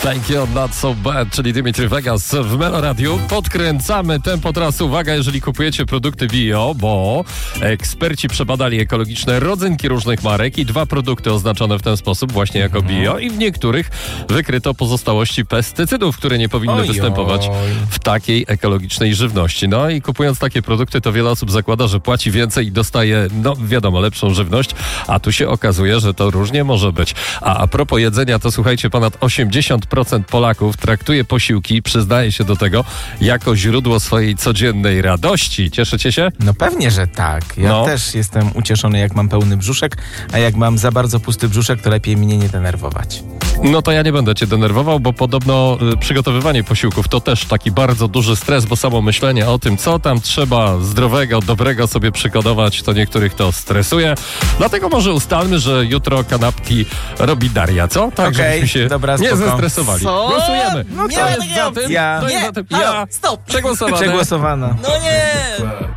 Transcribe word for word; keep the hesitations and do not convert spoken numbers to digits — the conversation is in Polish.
Thank you, not so bad, czyli Dimitri Vegas w Melo Radiu. Podkręcamy tempo trasy. Uwaga, jeżeli kupujecie produkty bio, bo eksperci przebadali ekologiczne rodzynki różnych marek i dwa produkty oznaczone w ten sposób właśnie jako bio i w niektórych wykryto pozostałości pestycydów, które nie powinny Oj, występować oj. w takiej ekologicznej żywności. No i kupując takie produkty, to wiele osób zakłada, że płaci więcej i dostaje, no wiadomo, lepszą żywność, a tu się okazuje, że to różnie może być. A a propos jedzenia, to słuchajcie, ponad osiemdziesiąt procent Polaków traktuje posiłki, przyznaje się do tego, jako źródło swojej codziennej radości. Cieszycie się? No pewnie, że tak. Ja No. też jestem ucieszony, jak mam pełny brzuszek, a jak mam za bardzo pusty brzuszek, to lepiej mnie nie denerwować. No to ja nie będę cię denerwował, bo podobno y, przygotowywanie posiłków to też taki bardzo duży stres, bo samo myślenie o tym, co tam trzeba zdrowego, dobrego sobie przygotować, to niektórych to stresuje. Dlatego może ustalmy, że jutro kanapki robi Daria, co? Tak, Okej, żebyśmy się dobra, nie spoko. zestresowali. Co? Głosujemy. No Kto nie, jest nie, za tym? ja. Kto jest Nie, za tym? halo, Ja. stop. Przegłosowane. Przegłosowana. No nie!